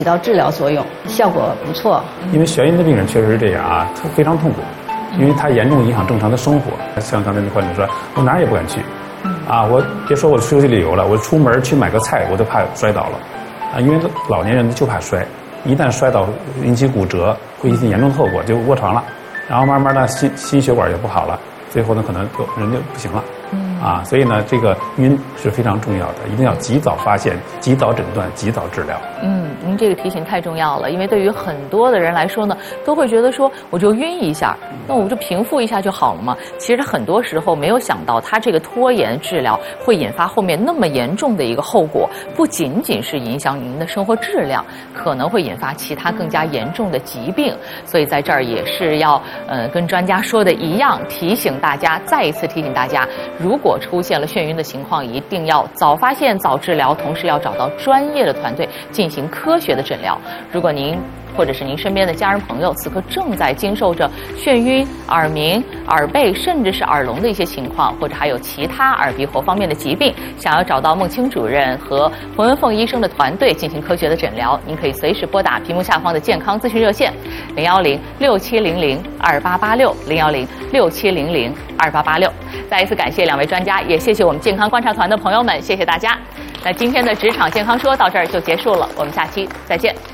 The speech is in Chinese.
起到治疗作用，效果不错。 因为眩晕的病人确实是这样啊，他非常痛苦，因为他严重影响正常的生活。像刚才那患者说，我哪儿也不敢去，啊，我别说我休息旅游了，我出门去买个菜我都怕摔倒了，啊，因为老年人就怕摔，一旦摔倒引起骨折，会引起严重的后果，就卧床了，然后慢慢的心血管也不好了，最后呢可能人就不行了。啊，所以呢，这个晕是非常重要的，一定要及早发现、及早诊断、及早治疗。 您这个提醒太重要了，因为对于很多的人来说呢，都会觉得说，我就晕一下，那我就平复一下就好了嘛。其实很多时候没有想到，它这个拖延治疗会引发后面那么严重的一个后果，不仅仅是影响您的生活质量，可能会引发其他更加严重的疾病。所以在这儿也是要跟专家说的一样，提醒大家，再一次提醒大家，如果出现了眩晕的情况，一定要早发现、早治疗，同时要找到专业的团队进行科学的诊疗。如果您或者是您身边的家人朋友此刻正在经受着眩晕、耳鸣、耳背甚至是耳聋的一些情况，或者还有其他耳鼻喉方面的疾病，想要找到孟青主任和冯文凤医生的团队进行科学的诊疗，您可以随时拨打屏幕下方的健康咨询热线010-6700-2886，010-6700-2886。再一次感谢两位专家，也谢谢我们健康观察团的朋友们，谢谢大家。那今天的职场健康说到这儿就结束了，我们下期再见。